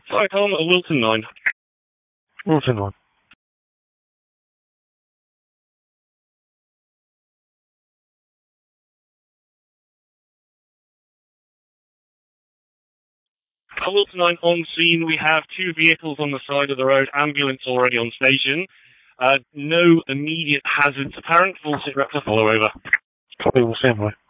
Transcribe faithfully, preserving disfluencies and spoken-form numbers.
Cyclone, Wilton nine. Wilton one. Wilton nine on scene. We have two vehicles on the side of the road, ambulance already on station. Uh, no immediate hazards apparent. Full sit rep to follow over. Copy, we'll stand by.